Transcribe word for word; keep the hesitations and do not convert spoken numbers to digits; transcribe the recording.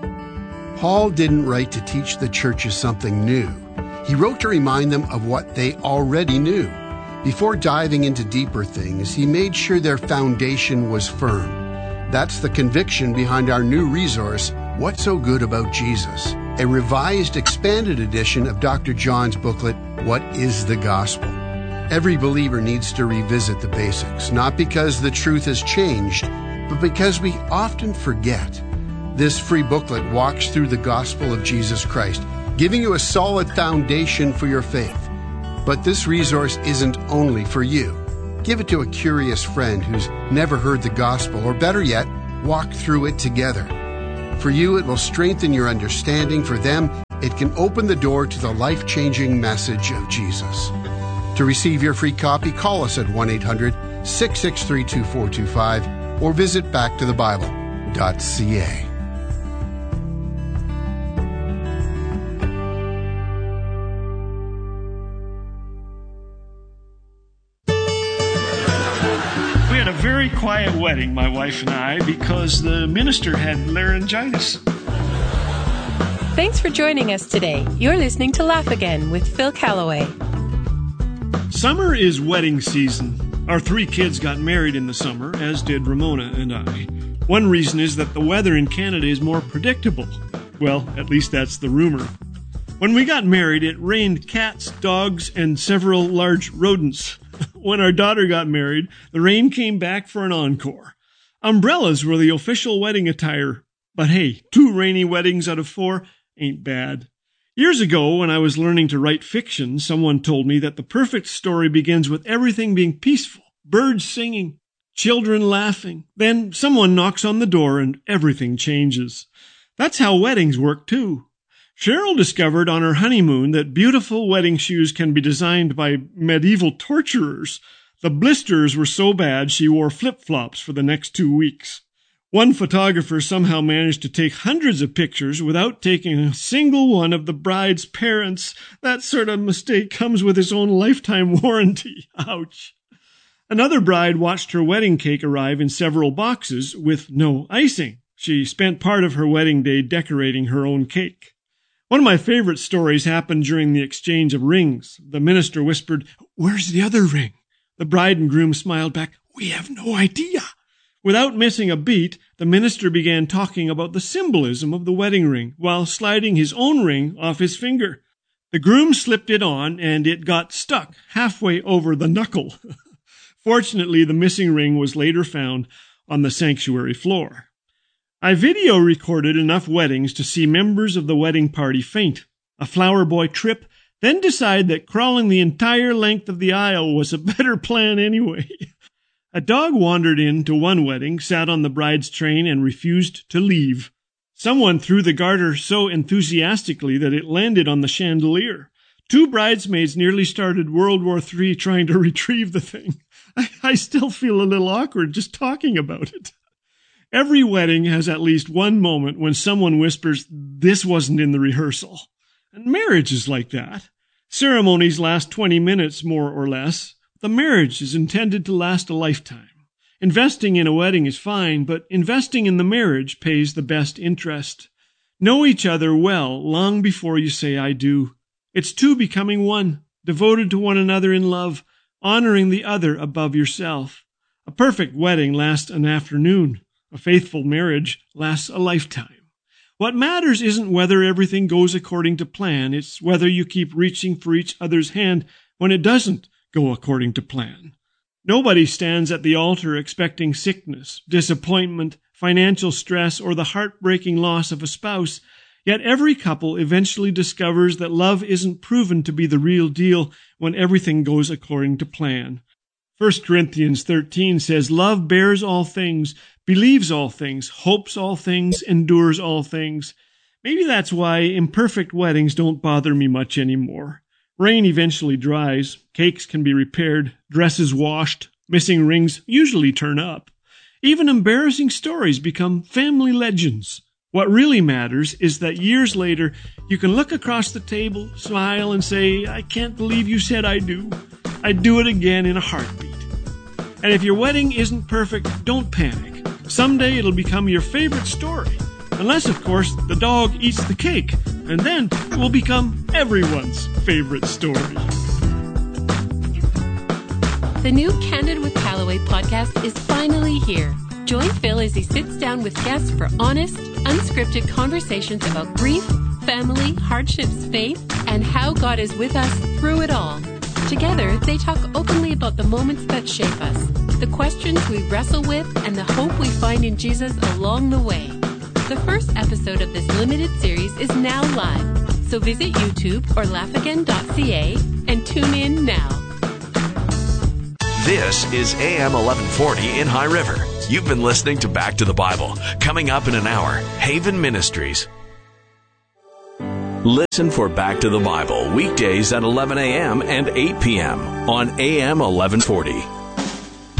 Paul didn't write to teach the churches something new. He wrote to remind them of what they already knew. Before diving into deeper things, he made sure their foundation was firm. That's the conviction behind our new resource, What's So Good About Jesus? A revised, expanded edition of Doctor John's booklet, What is the Gospel? Every believer needs to revisit the basics, not because the truth has changed, but because we often forget. This free booklet walks through the gospel of Jesus Christ, giving you a solid foundation for your faith. But this resource isn't only for you. Give it to a curious friend who's never heard the gospel, or better yet, walk through it together. For you, it will strengthen your understanding. For them, it can open the door to the life-changing message of Jesus. To receive your free copy, call us at one eight hundred, six six three, two four two five or visit back to the bible dot c a. We had a very quiet wedding, my wife and I, because the minister had laryngitis. Thanks for joining us today. You're listening to Laugh Again with Phil Callaway. Summer is wedding season. Our three kids got married in the summer, as did Ramona and I. One reason is that the weather in Canada is more predictable. Well, at least that's the rumor. When we got married, it rained cats, dogs, and several large rodents. When our daughter got married, the rain came back for an encore. Umbrellas were the official wedding attire. But hey, two rainy weddings out of four ain't bad. Years ago, when I was learning to write fiction, someone told me that the perfect story begins with everything being peaceful, birds singing, children laughing. Then someone knocks on the door and everything changes. That's how weddings work too. Cheryl discovered on her honeymoon that beautiful wedding shoes can be designed by medieval torturers. The blisters were so bad she wore flip-flops for the next two weeks. One photographer somehow managed to take hundreds of pictures without taking a single one of the bride's parents. That sort of mistake comes with its own lifetime warranty. Ouch. Another bride watched her wedding cake arrive in several boxes with no icing. She spent part of her wedding day decorating her own cake. One of my favorite stories happened during the exchange of rings. The minister whispered, "Where's the other ring?" The bride and groom smiled back, "We have no idea." Without missing a beat, the minister began talking about the symbolism of the wedding ring while sliding his own ring off his finger. The groom slipped it on, and it got stuck halfway over the knuckle. Fortunately, the missing ring was later found on the sanctuary floor. I video recorded enough weddings to see members of the wedding party faint, a flower boy trip, then decide that crawling the entire length of the aisle was a better plan anyway. A dog wandered into one wedding, sat on the bride's train, and refused to leave. Someone threw the garter so enthusiastically that it landed on the chandelier. Two bridesmaids nearly started World War Three trying to retrieve the thing. I, I still feel a little awkward just talking about it. Every wedding has at least one moment when someone whispers, "This wasn't in the rehearsal." And marriage is like that. Ceremonies last twenty minutes, more or less. The marriage is intended to last a lifetime. Investing in a wedding is fine, but investing in the marriage pays the best interest. Know each other well long before you say "I do." It's two becoming one, devoted to one another in love, honoring the other above yourself. A perfect wedding lasts an afternoon. A faithful marriage lasts a lifetime. What matters isn't whether everything goes according to plan. It's whether you keep reaching for each other's hand when it doesn't go according to plan. Nobody stands at the altar expecting sickness, disappointment, financial stress, or the heartbreaking loss of a spouse. Yet every couple eventually discovers that love isn't proven to be the real deal when everything goes according to plan. First Corinthians thirteen says, "Love bears all things, believes all things, hopes all things, endures all things." Maybe that's why imperfect weddings don't bother me much anymore. Rain eventually dries, cakes can be repaired, dresses washed, missing rings usually turn up. Even embarrassing stories become family legends. What really matters is that years later, you can look across the table, smile, and say, "I can't believe you said I do. I'd do it again in a heartbeat." And if your wedding isn't perfect, don't panic. Someday it'll become your favorite story. Unless, of course, the dog eats the cake, and then it will become everyone's favorite story. The new Candid with Callaway podcast is finally here. Join Phil as he sits down with guests for honest, unscripted conversations about grief, family, hardships, faith, and how God is with us through it all. Together, they talk openly about the moments that shape us, the questions we wrestle with, and the hope we find in Jesus along the way. The first episode of this limited series is now live, so visit YouTube or laugh again dot c a and tune in now. This is A M eleven forty in High River. You've been listening to Back to the Bible. Coming up in an hour, Haven Ministries. Listen for Back to the Bible weekdays at eleven a.m. and eight p.m. on A M eleven forty.